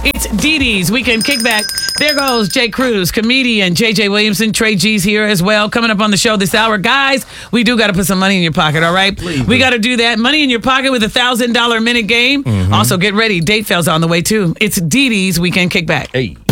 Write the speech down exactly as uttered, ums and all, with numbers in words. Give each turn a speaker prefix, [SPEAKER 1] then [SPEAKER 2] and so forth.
[SPEAKER 1] It's Dee Dee's Weekend Kickback. There goes Jay Cruz, comedian J J Williamson. Trey G's here as well. Coming up on the show this hour. Guys, we do got to put some money in your pocket, all right?
[SPEAKER 2] Please.
[SPEAKER 1] We got to do that. Money in your pocket with a one thousand dollars minute game.
[SPEAKER 2] Mm-hmm.
[SPEAKER 1] Also, get ready. Date fails on the way, too. It's Dee Dee's Weekend Kickback.
[SPEAKER 2] Hey.